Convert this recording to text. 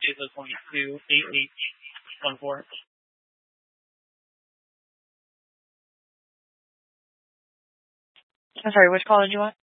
8814. I'm sorry, which call did you want?